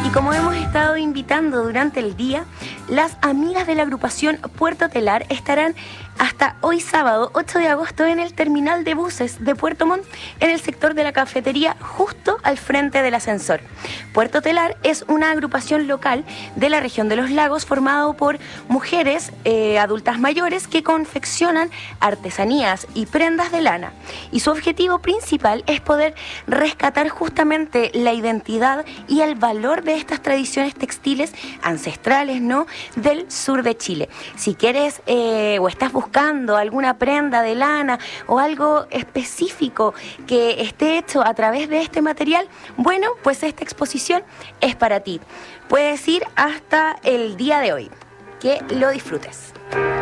Y como hemos estado invitando durante el día, las amigas de la agrupación Puerto Telar estarán hasta hoy sábado 8 de agosto en el terminal de buses de Puerto Montt, en el sector de la cafetería, justo al frente del ascensor. Puerto Telar es una agrupación local de la región de los lagos formado por mujeres adultas mayores que confeccionan artesanías y prendas de lana. Y su objetivo principal es poder rescatar justamente la identidad y el valor de estas tradiciones textiles ancestrales, ¿no?, del sur de Chile. Si quieres o estás buscando alguna prenda de lana o algo específico que esté hecho a través de este material, bueno, pues esta exposición es para ti. Puedes ir hasta el día de hoy. Que lo disfrutes.